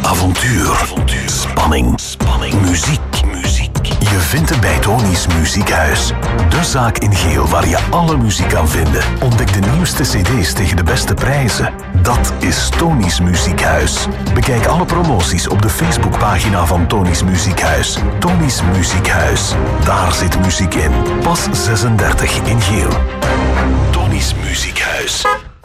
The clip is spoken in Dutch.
Avontuur. Spanning. Muziek. Je vindt het bij Tony's Muziekhuis. De zaak in geel waar je alle muziek kan vinden. Ontdek de nieuwste cd's tegen de beste prijzen. Dat is Tony's Muziekhuis. Bekijk alle promoties op de Facebookpagina van Tony's Muziekhuis. Tony's Muziekhuis. Daar zit muziek in. Pas 36 in geel. Tony's Muziekhuis.